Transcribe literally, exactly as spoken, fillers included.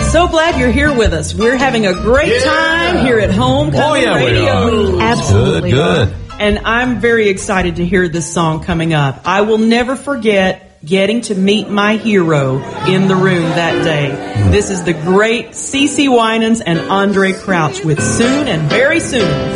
So glad you're here with us. We're having a great Yeah. time here at home. Oh, yeah, we Radio. are. Absolutely. Good, good. are. And I'm very excited to hear this song coming up. I will never forget getting to meet my hero in the room that day. This is the great CeCe Winans and Andre Crouch with Soon and Very Soon.